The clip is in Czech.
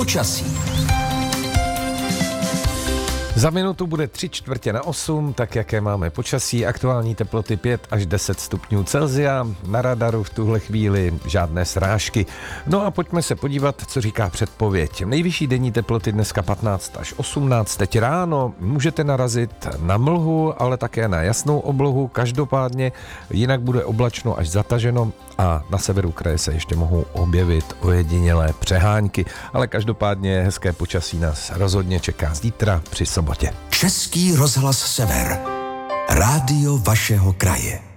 Počasí. Za minutu bude 7:45, tak jaké máme počasí. Aktuální teploty 5 až 10 stupňů Celsia. Na radaru v tuhle chvíli žádné srážky. No a pojďme se podívat, co říká předpověď. Nejvyšší denní teploty dneska 15 až 18. Teď ráno můžete narazit na mlhu, ale také na jasnou oblohu. Každopádně jinak bude oblačno až zataženo a na severu kraje se ještě mohou objevit ojedinělé přehánky. Ale každopádně hezké počasí nás rozhodně čeká zítra při sobotě. Český rozhlas Sever. Rádio vašeho kraje.